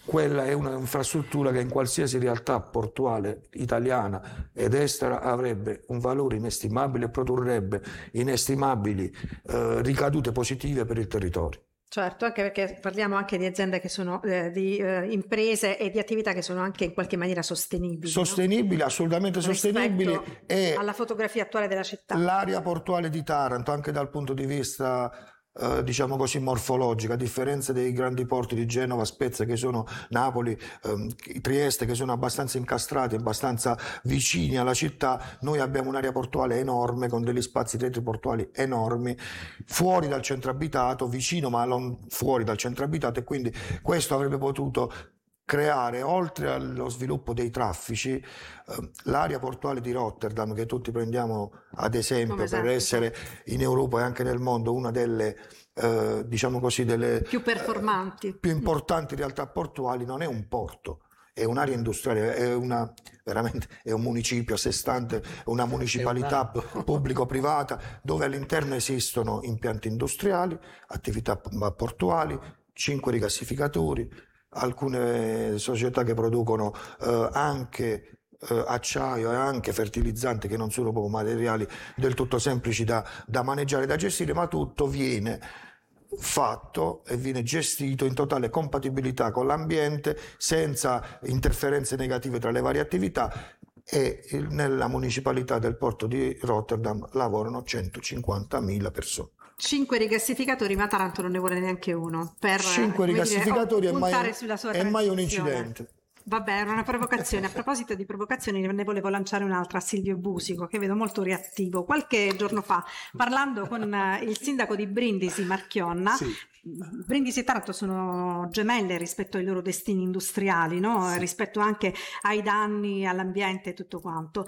quella è un'infrastruttura che in qualsiasi realtà portuale italiana ed estera avrebbe un valore inestimabile e produrrebbe inestimabili ricadute positive per il territorio. Certo, anche perché parliamo anche di aziende che sono di imprese e di attività che sono anche in qualche maniera sostenibili. Sostenibili, no? Assolutamente sostenibili. E alla fotografia attuale della città. L'area portuale di Taranto, anche dal punto di vista diciamo così morfologica, a differenza dei grandi porti di Genova, Spezia, che sono Napoli, Trieste, che sono abbastanza incastrati, abbastanza vicini alla città, noi abbiamo un'area portuale enorme con degli spazi retroportuali enormi, fuori dal centro abitato, vicino ma non fuori dal centro abitato, e quindi questo avrebbe potuto creare, oltre allo sviluppo dei traffici, l'area portuale di Rotterdam, che tutti prendiamo ad esempio per essere in Europa e anche nel mondo una delle diciamo così delle più performanti, più importanti realtà portuali, non è un porto, è un'area industriale, veramente è un municipio a sé stante, una municipalità pubblico-privata dove all'interno esistono impianti industriali, attività portuali, 5 rigassificatori, alcune società che producono anche acciaio e anche fertilizzanti, che non sono proprio materiali del tutto semplici da maneggiare e da gestire, ma tutto viene fatto e viene gestito in totale compatibilità con l'ambiente, senza interferenze negative tra le varie attività, e nella municipalità del porto di Rotterdam lavorano 150.000 persone. 5 rigassificatori, ma Taranto non ne vuole neanche uno. Per 5 rigassificatori e mai un incidente. Vabbè, era una provocazione. A proposito di provocazioni, ne volevo lanciare un'altra a Silvio Busico, che vedo molto reattivo. Qualche giorno fa, parlando con il sindaco di Brindisi, Marchionna, sì. Brindisi e Taranto sono gemelle rispetto ai loro destini industriali, no? Sì. Rispetto anche ai danni all'ambiente e tutto quanto.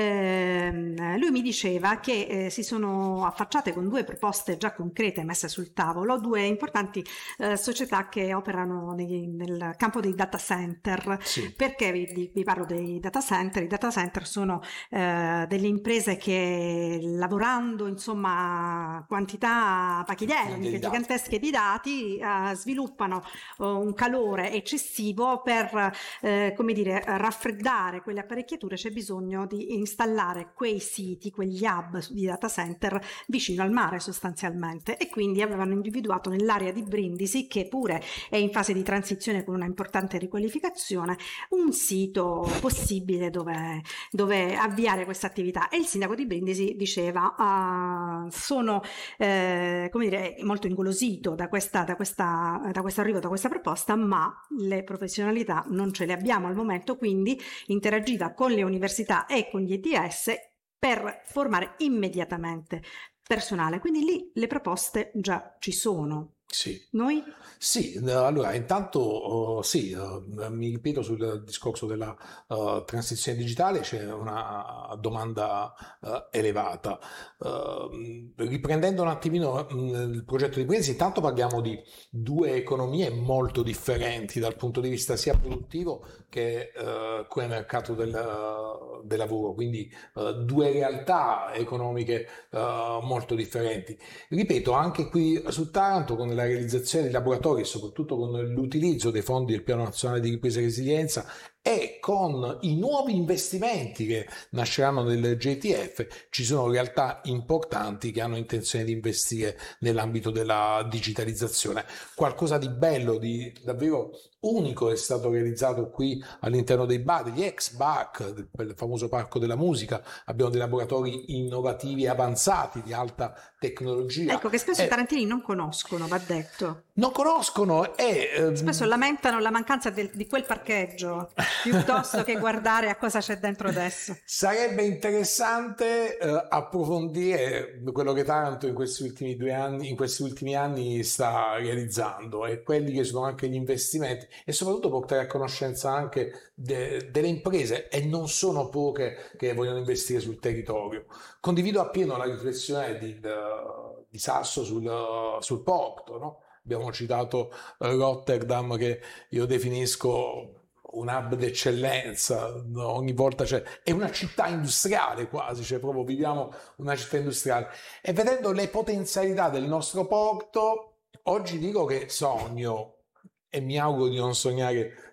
Lui mi diceva che si sono affacciate con 2 proposte già concrete messe sul tavolo, 2 importanti società che operano nel campo dei data center. Sì. Perché vi parlo dei data center? I data center sono delle imprese che, lavorando insomma quantità pachideliche, gigantesche di dati, sviluppano un calore eccessivo per come dire, raffreddare quelle apparecchiature. C'è bisogno di installare quei siti, quegli hub di data center vicino al mare sostanzialmente, e quindi avevano individuato nell'area di Brindisi, che pure è in fase di transizione con una importante riqualificazione, un sito possibile dove avviare questa attività. E il sindaco di Brindisi diceva sono come dire, molto ingolosito da questo arrivo, da questa proposta, ma le professionalità non ce le abbiamo al momento, quindi interagiva con le università e con gli ETS per formare immediatamente personale. Quindi lì le proposte già ci sono. Sì. Noi? Sì, allora intanto mi ripeto sul discorso della transizione digitale, c'è una domanda elevata. Riprendendo un attimino il progetto di Brindisi, intanto parliamo di 2 economie molto differenti dal punto di vista sia produttivo che come mercato del lavoro, quindi 2 realtà economiche molto differenti. Ripeto, anche qui su Taranto, con la realizzazione di laboratori e soprattutto con l'utilizzo dei fondi del Piano Nazionale di Ripresa e Resilienza e con i nuovi investimenti che nasceranno nel JTF, ci sono realtà importanti che hanno intenzione di investire nell'ambito della digitalizzazione. Qualcosa di bello, di davvero unico è stato realizzato qui all'interno dei bar, degli ex BAC, il famoso Parco della Musica. Abbiamo dei laboratori innovativi e avanzati di alta tecnologia. Ecco, che spesso i tarantini non conoscono, va detto. Non conoscono e spesso lamentano la mancanza di quel parcheggio piuttosto che guardare a cosa c'è dentro adesso. Sarebbe interessante approfondire quello che Taranto in questi ultimi anni sta realizzando, e quelli che sono anche gli investimenti, e soprattutto portare a conoscenza anche delle imprese, e non sono poche, che vogliono investire sul territorio. Condivido appieno la riflessione di Sasso sul porto, no? Abbiamo citato Rotterdam, che io definisco un hub d'eccellenza, ogni volta è una città industriale quasi, proprio viviamo una città industriale, e vedendo le potenzialità del nostro porto, oggi dico che sogno, e mi auguro di non sognare